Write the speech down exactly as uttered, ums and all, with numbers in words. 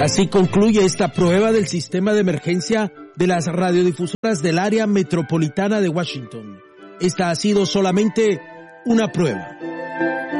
Así concluye esta prueba del sistema de emergencia de las radiodifusoras del área metropolitana de Washington. Esta ha sido solamente una prueba.